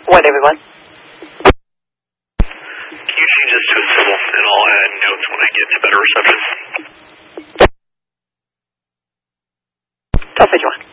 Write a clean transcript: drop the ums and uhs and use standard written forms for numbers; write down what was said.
What, everyone? Can you change this to a civil, and I'll add notes when I get to better reception? Delta Joanne.